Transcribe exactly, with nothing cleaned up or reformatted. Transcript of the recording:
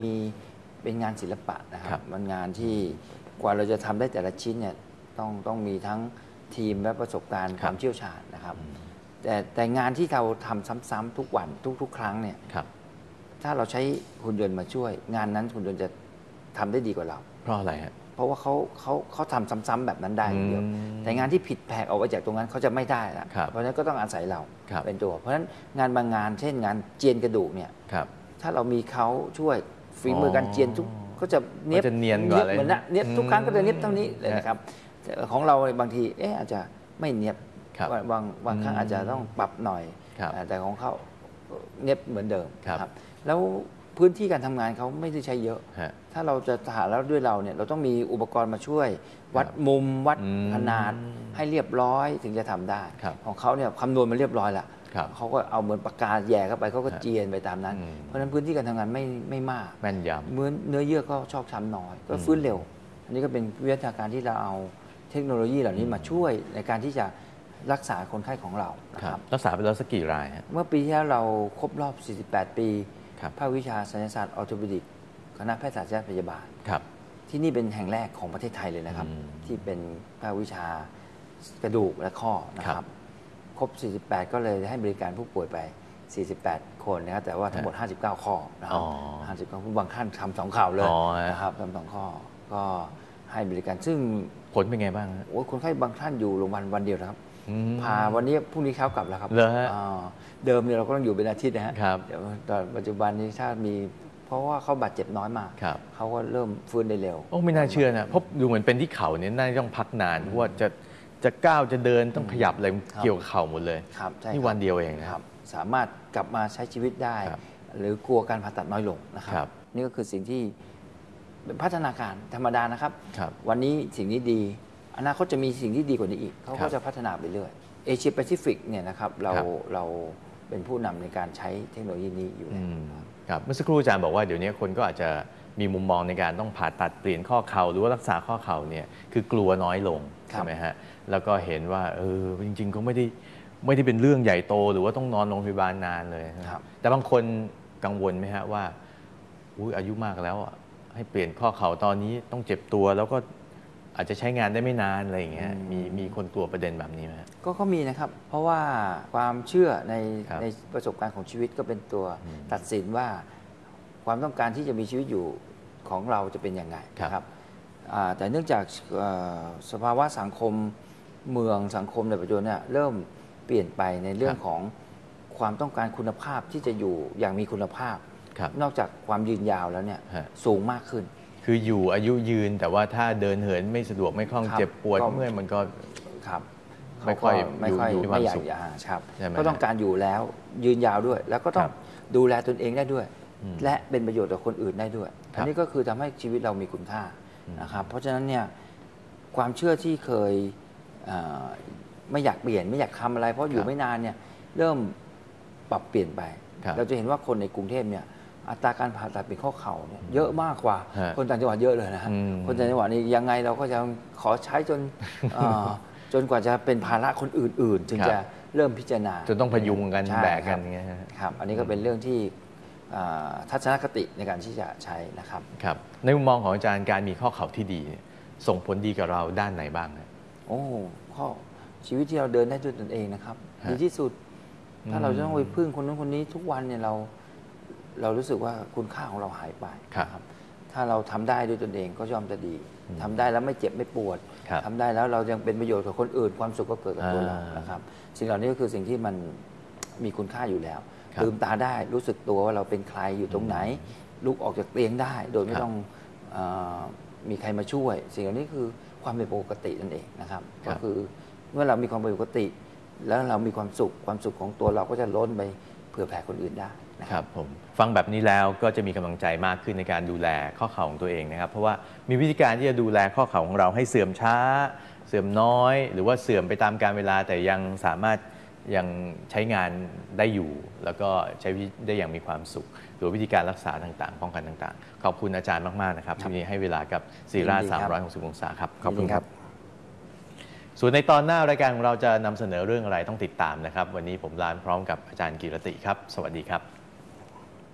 มีเป็นงานศิลปะนะครับมันงานที่กว่าเราจะทำได้แต่ละชิ้นเนี่ยต้องต้องมีทั้งทีมและประสบการณ์ความเชี่ยวชาญนะครับแต่แต่งานที่เราทำซ้ำๆทุกวันทุกๆครั้งเนี่ยถ้าเราใช้หุ่นยนต์มาช่วยงานนั้นหุ่นยนต์จะทำได้ดีกว่าเราเพราะอะไรฮะเพราะว่าเขาเขาเขาทำซ้ำๆแบบนั้นได้เดียวแต่งานที่ผิดแผกออกไปจากตรงนั้นเขาจะไม่ได้ละเพราะฉะนั้นก็ต้องอาศัยเราเป็นตัวเพราะฉะนั้นงานบางงานเช่นงานเจียนกระดูกเนี่ยถ้าเรามีเขาช่วยฝีมือการเจียนทุกก็จะเนียบเนียนกว่าเลยเหมือนนะเนียบทุกครั้งก็จะเนียบเท่านี้เลยนะครับของเราบางทีเอ๊ะอาจจะไม่เนียบบางบางครั้งอาจจะต้องปรับหน่อยแต่ของเขาเนียบเหมือนเดิมครับแล้วพื้นที่การทำงานเขาไม่ได้ใช้เยอะถ้าเราจะหาแล้วด้วยเราเนี่ยเราต้องมีอุปกรณ์มาช่วยวัดมุมวัดขนาดให้เรียบร้อยถึงจะทำได้ของเขาเนี่ยคำนวณมาเรียบร้อยละเขาก็เอาเหมือนปากกาแย่เข้าไปเขาก็เจียนไปตามนั้นเพราะฉะนั้นพื้นที่การทำงานไม่ไม่มากแม่นยำเมื่อเนื้อเยื่อก็ชอกช้ำน้อยก็ฟื้นเร็วอันนี้ก็เป็นวิทยาการที่เราเอาเทคโนโลยีเหล่านี้มาช่วยในการที่จะรักษาคนไข้ของเรานะครับรักษาไปแล้วสักกี่รายเมื่อปีที่แล้วเราครบรอบ สี่สิบแปด ปีภาควิชาศัลยศาสตร์ออร์โธปิดิกคณะแพทยศาสตร์พยาบาลที่นี่เป็นแห่งแรกของประเทศไทยเลยนะครับที่เป็นภาควิชากระดูกและข้อนะครับครบ สี่สิบแปด ก็เลยให้บริการผู้ป่วยไป สี่สิบแปด คนนะครับแต่ว่าทั้งหมด ห้าสิบเก้า ข้อนะครับห้าสิบเก้าบางท่านทำสองข่าวเลยนะครับทำสองข้อก็ให้บริการซึ่งผลเป็นไงบ้างโอ้คนไข้บางท่านอยู่โรงพยาบาลวันเดียวนะครับพาวันนี้พรุ่งนี้เช้ากลับแล้วครับเดิมเนี่ยเราก็ต้องอยู่เป็นอาทิตย์นะฮะเดี๋ยวตอนปัจจุบันนี้ถ้ามีเพราะว่าเขาบาดเจ็บน้อยมากเขาก็เริ่มฟื้นได้เร็วโอ้ไม่น่าเชื่อนะเพราะดูเหมือนเป็นที่เข่าเนี่ยน่าจะต้องพักนานเพราะว่าจะจะก้าวจะเดินต้องขยับอะไรเกี่ยวกับเข่าหมดเลยนี่วันเดียวเองนะครับสามารถกลับมาใช้ชีวิตได้หรือกลัวการผ่าตัดน้อยลงนะครับนี่ก็คือสิ่งที่เป็นพัฒนาการธรรมดานะครับวันนี้สิ่งนี้ดีอนาคตจะมีสิ่งที่ดีกว่านี้อีกเขาก็จะพัฒนาไปเรื่อยเอเชียแปซิฟิกเนี่ยนะครับเราเราเป็นผู้นำในการใช้เทคโนโลยีนี้อยู่แล้วครับเมื่อสักครู่อาจารย์บอกว่าเดี๋ยวนี้คนก็อาจจะมีมุมมองในการต้องผ่าตัดเปลี่ยนข้อเข่าหรือว่ารักษาข้อเข่าเนี่ยคือกลัวน้อยลงใช่ไหมฮะแล้วก็เห็นว่าเออจริงๆก็ไม่ได้ไม่ได้เป็นเรื่องใหญ่โตหรือว่าต้องนอนโรงพยาบาลนานเลยแต่บางคนกังวลไหมฮะว่าอุ๊ยอายุมากแล้วให้เปลี่ยนข้อเข่าตอนนี้ต้องเจ็บตัวแล้วก็อาจจะใช้งานได้ไม่นานอะไรอย่างเงี้ยมีมีคนกลัวประเด็นแบบนี้ไหมก็ก็มีนะครับเพราะว่าความเชื่อในในประสบการณ์ของชีวิตก็เป็นตัวตัดสินว่าความต้องการที่จะมีชีวิตอยู่ของเราจะเป็นยังไงนะครับแต่เนื่องจากสภาวะสังคมเมืองสังคมในปัจจุบันเนี่ยเริ่มเปลี่ยนไปในเรื่องของความต้องการคุณภาพที่จะอยู่อย่างมีคุณภาพนอกจากความยืนยาวแล้วเนี่ยสูงมากขึ้นคืออยู่อายุยืนแต่ว่าถ้าเดินเหินไม่สะดวกไม่คล่องเจ็บปวดเมื่อยมันก็ครับไม่ค่อยไม่ค่อยไม่อยากครับก็ต้องการอยู่แล้วยืนยาวด้วยแล้วก็ต้องดูแลตนเองได้ด้วยและเป็นประโยชน์ต่อคนอื่นได้ด้วยอันนี้ก็คือทำให้ชีวิตเรามีคุณค่านะครับเพราะฉะนั้นเนี่ยความเชื่อที่เคยไม่อยากเปลี่ยนไม่อยากทำอะไรเพราะอยู่ไม่นานเนี่ยเริ่มปรับเปลี่ยนไปเราจะเห็นว่าคนในกรุงเทพเนี่ยอัตราการผ่าตัดเป็นข้อเข่าเนี่ยเยอะมากกว่าคนต่างจังหวัดเยอะเลยนะฮะคนต่างจังหวัดนี่ยังไงเราก็จะขอใช้จนจนกว่าจะเป็นภาระคนอื่นๆจึงจะเริ่มพิจารณาจนต้องพยุงกันแบกกันอย่างเงี้ยครับอันนี้ก็เป็นเรื่องที่ทัศนคติในการที่จะใช้นะครับครับในมุมมองของอาจารย์การมีข้อเข่าที่ดีส่งผลดีกับเราด้านไหนบ้างนะโอ้ข้อชีวิตที่เราเดินได้ด้วยตนเองนะครับดีที่สุดถ้าเราจะต้องไปพึ่งคนนู้นคนนี้ทุกวันเนี่ยเราเรารู้สึกว่าคุณค่าของเราหายไปครับถ้าเราทำได้ด้วยตนเองก็ย่อมจะดีทำได้แล้วไม่เจ็บไม่ปวดทำได้แล้วเรายังเป็นประโยชน์กับคนอื่นความสุขก็เกิดกับตัวเรานะครับสิ่งเหล่านี้ก็คือสิ่งที่มันมีคุณค่าอยู่แล้วลืมตาได้รู้สึกตัวว่าเราเป็นใครอยู่ตรงไหนลุกออกจากเตียงได้โดยไม่ต้องมีใครมาช่วยสิ่งเหล่านี้คือความเป็นปกตินั่นเองนะครับก็คือเมื่อเรามีความเป็นปกติแล้วเรามีความสุขความสุขของตัวเราก็จะล้นไปเผื่อแผ่คนอื่นได้ครับผมฟังแบบนี้แล้วก็จะมีกำลังใจมากขึ้นในการดูแลข้อเข่าของตัวเองนะครับเพราะว่ามีวิธีการที่จะดูแลข้อเข่าของเราให้เสื่อมช้าเสื่อมน้อยหรือว่าเสื่อมไปตามกาลเวลาแต่ยังสามารถยังใช้งานได้อยู่แล้วก็ใช้ได้อย่างมีความสุขหรือวิธีการรักษาต่างๆป้องกันต่างๆขอบคุณอาจารย์มากๆนะครับที่ให้เวลากับศิริราชสามร้อยหกสิบองศาครับขอบคุณครับส่วนในตอนหน้ารายการของเราจะนำเสนอเรื่องอะไรต้องติดตามนะครับวันนี้ผมลาพร้อมกับอาจารย์กิรติครับสวัสดีครับ